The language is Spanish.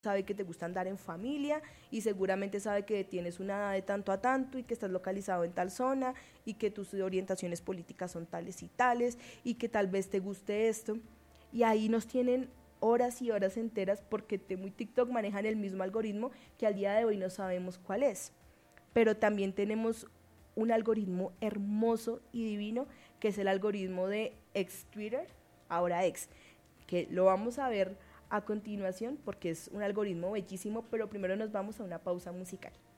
sabe que te gusta andar en familia y seguramente sabe que tienes una edad de tanto a tanto y que estás localizado en tal zona y que tus orientaciones políticas son tales y tales y que tal vez te guste esto. Y ahí nos tienen horas y horas enteras porque Temu y TikTok manejan el mismo algoritmo que al día de hoy no sabemos cuál es. Pero también tenemos un algoritmo hermoso y divino que es el algoritmo de ex Twitter, ahora ex, que lo vamos a ver a continuación porque es un algoritmo bellísimo, pero primero nos vamos a una pausa musical.